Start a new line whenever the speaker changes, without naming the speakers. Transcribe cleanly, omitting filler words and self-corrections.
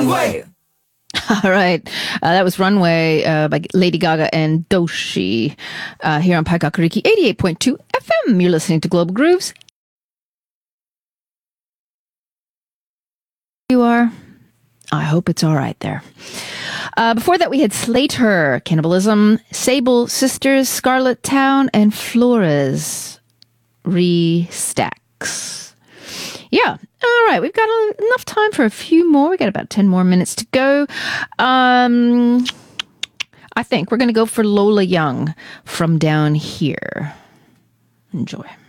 Runway.
All right. That was Runway by Lady Gaga and Doshi here on Paikakariki 88.2 FM. You're listening to Global Grooves. You are. I hope it's all right there. Before that, we had Slater, Cannibalism, Sable Sisters, Scarlet Town, and Flores Restacks. Yeah. All right. We've got enough time for a few more. We got about 10 more minutes to go. I think we're going to go for Lola Young from Down Here. Enjoy.